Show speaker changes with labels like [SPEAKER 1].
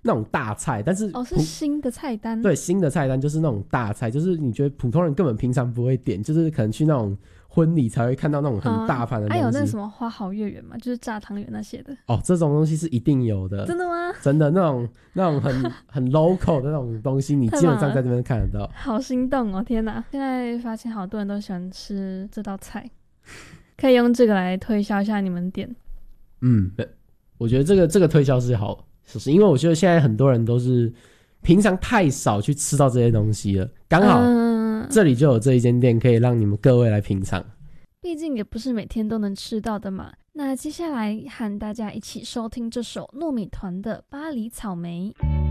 [SPEAKER 1] 那种大菜，但是
[SPEAKER 2] 是新的菜单。
[SPEAKER 1] 对，新的菜单就是那种大菜，就是你觉得普通人根本平常不会点，就是可能去那种婚礼才会看到那种很大盘的东西。
[SPEAKER 2] 还有那什么花好月圆嘛，就是炸汤圆那些的。
[SPEAKER 1] 这种东西是一定有的。
[SPEAKER 2] 真的吗？
[SPEAKER 1] 真的，那种很 local 的那种东西，你基本上在这边看得到。
[SPEAKER 2] 好心动哦！天哪，现在发现好多人都喜欢吃这道菜，可以用这个来推销一下你们店。
[SPEAKER 1] 我觉得这个推销是好，是因为我觉得现在很多人都是平常太少去吃到这些东西了，刚好这里就有这一间店可以让你们各位来品尝。
[SPEAKER 2] 毕竟也不是每天都能吃到的嘛。那接下来和大家一起收听这首糯米团的《巴黎草莓》。